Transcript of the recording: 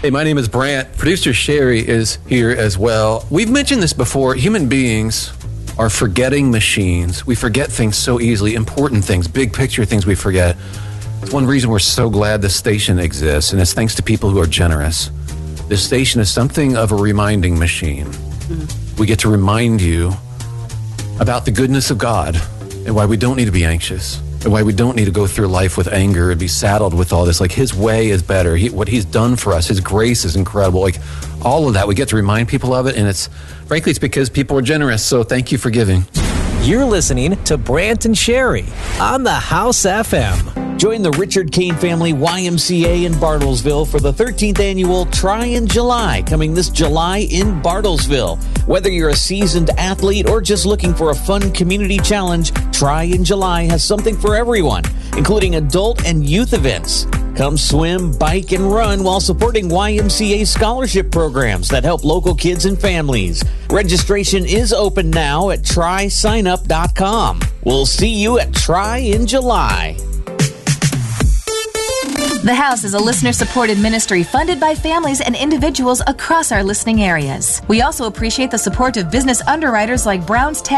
Hey, my name is Brant. Producer Sherry is here as well. We've mentioned this before. Human beings are forgetting machines. We forget things so easily, important things, big picture things we forget. It's one reason we're so glad this station exists, and it's thanks to people who are generous. This station is something of a reminding machine. We get to remind you about the goodness of God and why we don't need to be anxious. And why we don't need to go through life with anger and be saddled with all this. Like, his way is better. What he's done for us, his grace is incredible. Like, all of that, we get to remind people of it. And frankly, it's because people are generous. So thank you for giving. You're listening to Brant and Sherry on the House FM. Join the Richard Kane Family YMCA in Bartlesville for the 13th annual Try in July, coming this July in Bartlesville. Whether you're a seasoned athlete or just looking for a fun community challenge, Try in July has something for everyone, including adult and youth events. Come swim, bike, and run while supporting YMCA scholarship programs that help local kids and families. Registration is open now at trysignup.com. We'll see you at Try in July. The House is a listener-supported ministry funded by families and individuals across our listening areas. We also appreciate the support of business underwriters like Brown's Tax